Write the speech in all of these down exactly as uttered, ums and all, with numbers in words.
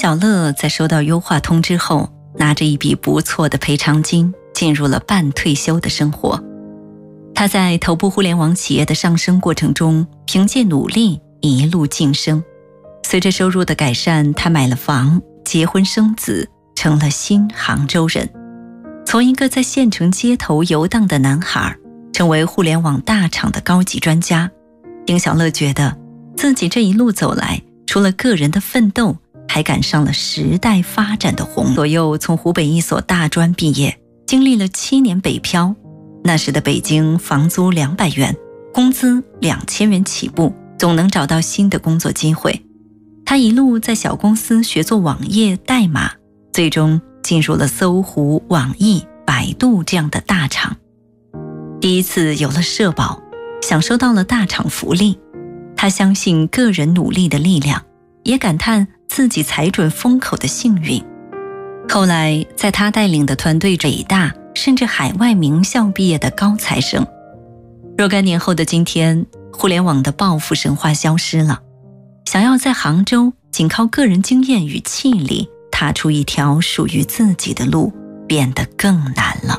小乐在收到优化通知后，拿着一笔不错的赔偿金，进入了半退休的生活。他在头部互联网企业的上升过程中，凭借努力一路晋升。随着收入的改善，他买了房，结婚生子，成了新杭州人。从一个在县城街头游荡的男孩，成为互联网大厂的高级专家。丁小乐觉得自己这一路走来，除了个人的奋斗，还赶上了时代发展的洪流。左右从湖北一所大专毕业，经历了七年北漂。那时的北京房租两百元，工资两千元起步，总能找到新的工作机会。他一路在小公司学做网页代码，最终进入了搜狐、网易、百度这样的大厂。第一次有了社保，享受到了大厂福利。他相信个人努力的力量，也感叹自己踩准风口的幸运。后来在他带领的团队，北大甚至海外名校毕业的高材生。若干年后的今天，互联网的暴富神话消失了，想要在杭州仅靠个人经验与气力踏出一条属于自己的路，变得更难了。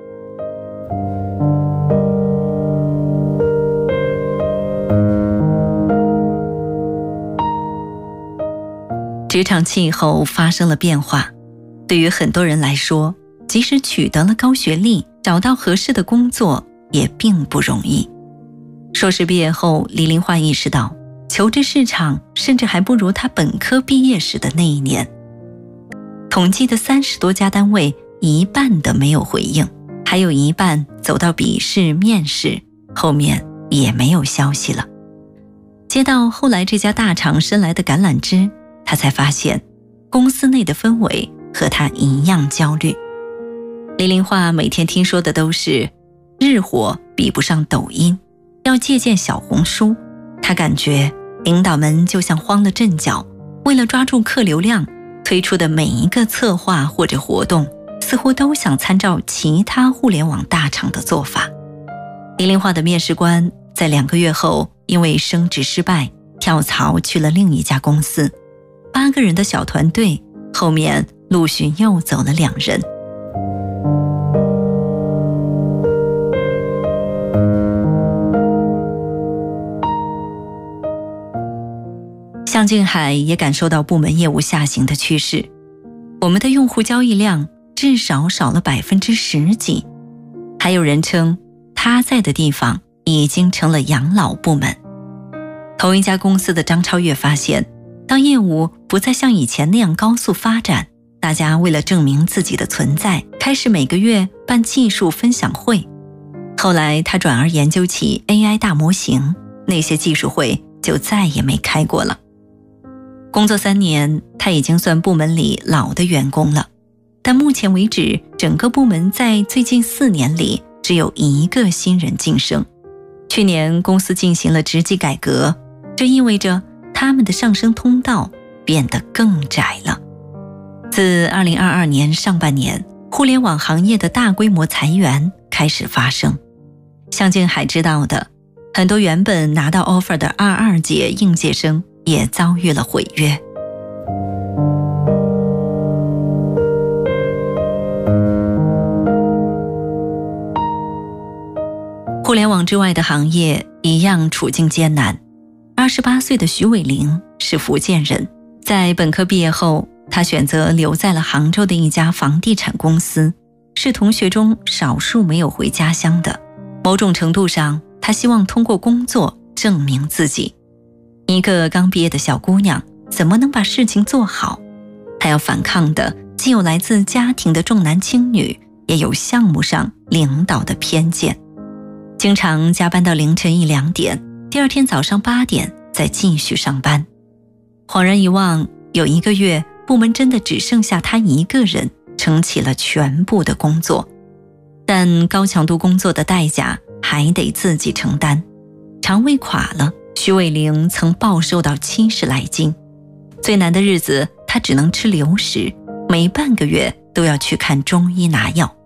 职场气候发生了变化，对于很多人来说，即使取得了高学历，找到合适的工作也并不容易。硕士毕业后，李林焕意识到，求职市场甚至还不如他本科毕业时的那一年。统计的三十多家单位，一半的没有回应，还有一半走到笔试、面试，后面也没有消息了。接到后来这家大厂伸来的橄榄枝，他才发现公司内的氛围和他一样焦虑。李林焕每天听说的都是日活比不上抖音，要借鉴小红书。他感觉领导们就像慌了阵脚，为了抓住客流量，推出的每一个策划或者活动，似乎都想参照其他互联网大厂的做法。李林焕的面试官在两个月后因为升职失败，跳槽去了另一家公司。八个人的小团队，后面陆续又走了两人。向静海也感受到部门业务下行的趋势，我们的用户交易量至少少了百分之十几。还有人称他在的地方已经成了养老部门。同一家公司的张超越发现，当业务不再像以前那样高速发展，大家为了证明自己的存在，开始每个月办技术分享会。后来他转而研究起 A I 大模型，那些技术会就再也没开过了。工作三年，他已经算部门里老的员工了，但目前为止，整个部门在最近四年里只有一个新人晋升。去年公司进行了职级改革，这意味着他们的上升通道变得更窄了。自二零二二年上半年，互联网行业的大规模裁员开始发生。向静海知道的，很多原本拿到 offer 的二二届应届生也遭遇了毁约。互联网之外的行业一样处境艰难。二十八岁的徐伟玲是福建人，在本科毕业后，他选择留在了杭州的一家房地产公司，是同学中少数没有回家乡的。某种程度上，他希望通过工作证明自己。一个刚毕业的小姑娘怎么能把事情做好？她要反抗的既有来自家庭的重男轻女，也有项目上领导的偏见。经常加班到凌晨一两点，第二天早上八点再继续上班。恍然一望，有一个月部门真的只剩下他一个人撑起了全部的工作，但高强度工作的代价还得自己承担。肠胃垮了，徐伟玲曾暴瘦到七十来斤，最难的日子她只能吃流食，每半个月都要去看中医拿药。